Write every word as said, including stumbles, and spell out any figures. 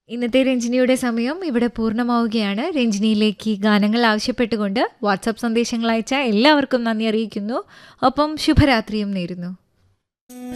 ഇന്നത്തെ രഞ്ജിനിയുടെ സമയം ഇവിടെ പൂർണ്ണമാവുകയാണ്. രഞ്ജിനിയിലേക്ക് ഗാനങ്ങൾ ആവശ്യപ്പെട്ടുകൊണ്ട് വാട്സാപ്പ് സന്ദേശങ്ങൾ അയച്ച എല്ലാവർക്കും നന്ദി അറിയിക്കുന്നു. ഒപ്പം ശുഭരാത്രിയും നേരുന്നു.